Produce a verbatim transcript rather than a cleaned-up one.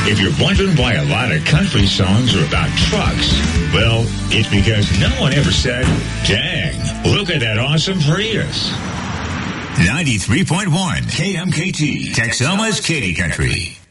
If you're wondering why a lot of country songs are about trucks, well, it's because no one ever said, dang, look at that awesome Prius. ninety-three point one K M K T, Texoma's Katy Country.